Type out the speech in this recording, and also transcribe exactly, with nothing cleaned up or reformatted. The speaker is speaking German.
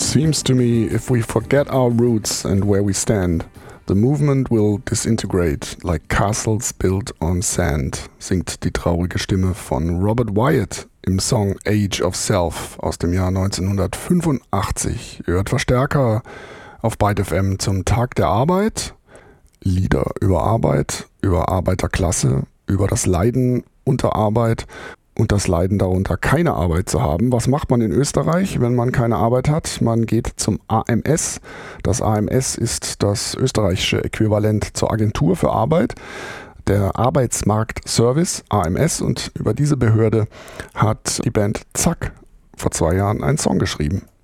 Seems to me if we forget our roots and where we stand, the movement will disintegrate like castles built on sand, singt die traurige Stimme von Robert Wyatt im Song Age of Self aus dem Jahr neunzehnhundertfünfundachtzig. Ihr hört Verstärker auf Byte F M zum Tag der Arbeit. Lieder über Arbeit, über Arbeiterklasse, über das Leiden unter Arbeit und das Leiden darunter, keine Arbeit zu haben. Was macht man in Österreich, wenn man keine Arbeit hat? Man geht zum A M S. Das A M S ist das österreichische Äquivalent zur Agentur für Arbeit, der Arbeitsmarktservice A M S, und über diese Behörde hat die Band Zack vor zwei Jahren einen Song geschrieben.